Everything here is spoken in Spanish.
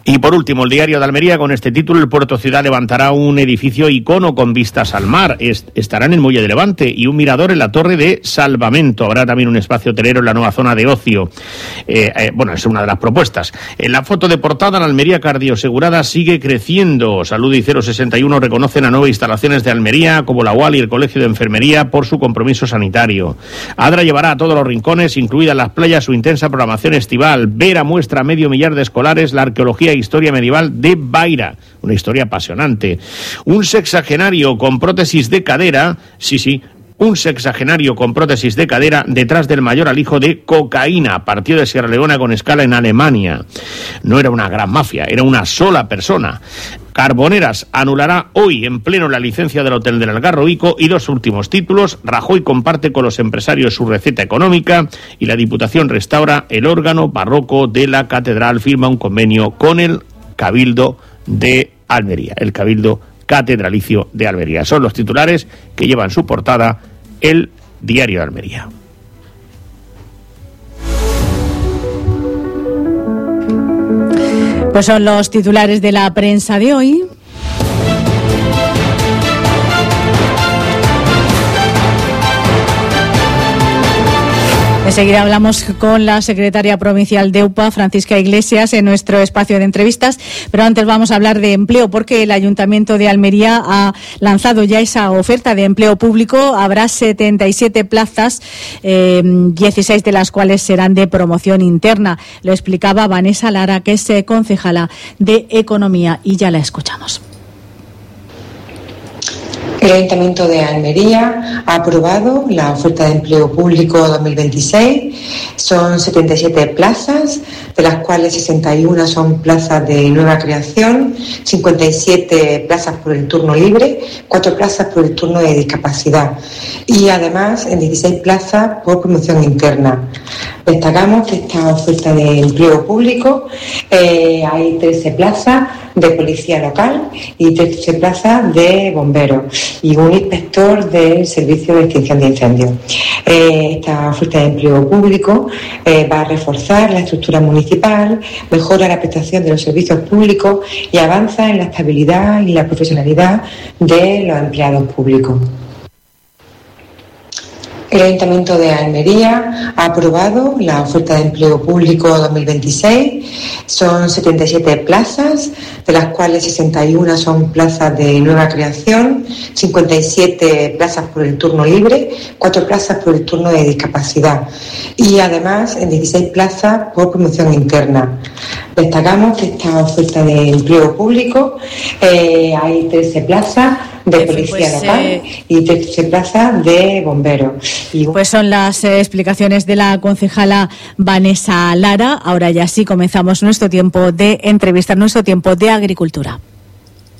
Y por último, el Diario de Almería con este título: el Puerto Ciudad levantará un edificio icono con vistas al mar. Estará en el Muelle de Levante y un mirador en la Torre de Salvamento. Habrá también un espacio hotelero en la nueva zona de ocio. Es una de las propuestas. En la foto de portada, la Almería cardiosegurada sigue creciendo. Salud y 061 reconocen a 9 instalaciones de Almería, como la UAL y el Colegio de Enfermería, por su compromiso sanitario. Adra llevará a todos los rincones, incluidas las playas, su intensa programación estival. Vera muestra a 500.000 de escolares la arqueología e historia medieval de Baira. Una historia apasionante. Un sexagenario con prótesis de cadera, un sexagenario con prótesis de cadera detrás del mayor alijo de cocaína. Partió de Sierra Leona con escala en Alemania. No era una gran mafia, era una sola persona. Carboneras anulará hoy en pleno la licencia del Hotel del Algarrobico. Y 2 últimos títulos: Rajoy comparte con los empresarios su receta económica y la Diputación restaura el órgano barroco de la catedral. Firma un convenio con el Cabildo de Almería, el Cabildo Catedralicio de Almería. Son los titulares que llevan su portada el Diario de Almería. Pues son los titulares de la prensa de hoy. Enseguida hablamos con la secretaria provincial de UPA, Francisca Iglesias, en nuestro espacio de entrevistas, pero antes vamos a hablar de empleo, porque el Ayuntamiento de Almería ha lanzado ya esa oferta de empleo público. Habrá 77 plazas, 16 de las cuales serán de promoción interna. Lo explicaba Vanessa Lara, que es concejala de Economía, y ya la escuchamos. El Ayuntamiento de Almería ha aprobado la oferta de empleo público 2026. Son 77 plazas, de las cuales 61 son plazas de nueva creación, 57 plazas por el turno libre, 4 plazas por el turno de discapacidad y además en 16 plazas por promoción interna. Destacamos que esta oferta de empleo público hay 13 plazas de policía local y 13 plazas de bomberos y un inspector del servicio de extinción de incendios. Esta oferta de empleo público va a reforzar la estructura municipal, mejora la prestación de los servicios públicos y avanza en la estabilidad y la profesionalidad de los empleados públicos. El Ayuntamiento de Almería ha aprobado la oferta de empleo público 2026. Son 77 plazas, de las cuales 61 son plazas de nueva creación, 57 plazas por el turno libre, 4 plazas por el turno de discapacidad y además en 16 plazas por promoción interna. Destacamos que esta oferta de empleo público hay 13 plazas de policía local y 13 plazas de bomberos. Pues son las explicaciones de la concejala Vanessa Lara. Ahora ya sí comenzamos nuestro tiempo de entrevista, nuestro tiempo de agricultura.